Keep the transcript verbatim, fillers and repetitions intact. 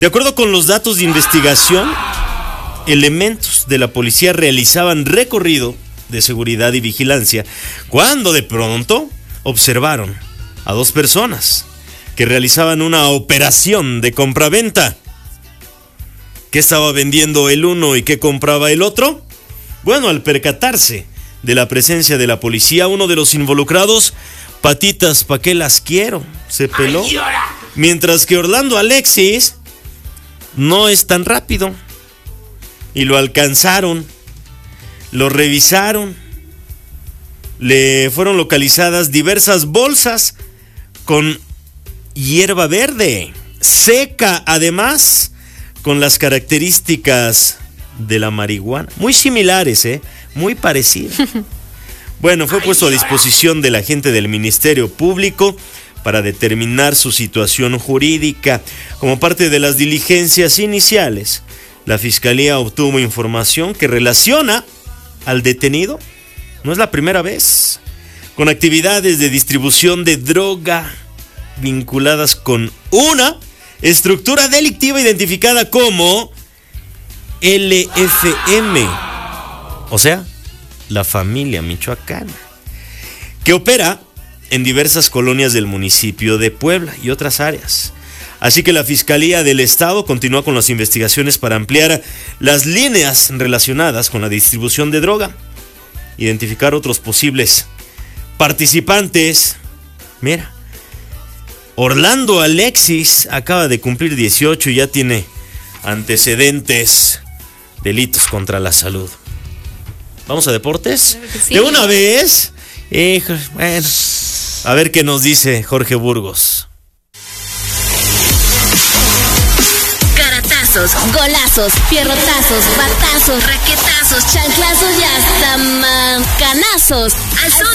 De acuerdo con los datos de investigación, elementos de la policía realizaban recorrido de seguridad y vigilancia cuando de pronto observaron a dos personas que realizaban una operación de compraventa. ¿Qué estaba vendiendo el uno y qué compraba el otro? Bueno, al percatarse de la presencia de la policía, uno de los involucrados, patitas, ¿pa' qué las quiero?, se peló. Mientras que Orlando Alexis no es tan rápido. Y lo alcanzaron, lo revisaron, le fueron localizadas diversas bolsas con hierba verde, seca además, con las características de la marihuana, muy similares, ¿eh? Muy parecidas. Bueno, fue puesto a disposición del agente del Ministerio Público para determinar su situación jurídica. Como parte de las diligencias iniciales, la Fiscalía obtuvo información que relaciona al detenido, no es la primera vez, con actividades de distribución de droga vinculadas con una estructura delictiva identificada como L F M, o sea, la familia michoacana, que opera en diversas colonias del municipio de Puebla y otras áreas. Así que la Fiscalía del Estado continúa con las investigaciones para ampliar las líneas relacionadas con la distribución de droga, identificar otros posibles participantes. Mira, Orlando Alexis acaba de cumplir dieciocho y ya tiene antecedentes, delitos contra la salud. ¿Vamos a deportes? Sí. ¿De una vez? Hijo, bueno, a ver qué nos dice Jorge Burgos. Caratazos, golazos, pierrotazos, batazos, raquetazos, chanclazos y hasta mancanazos. Al son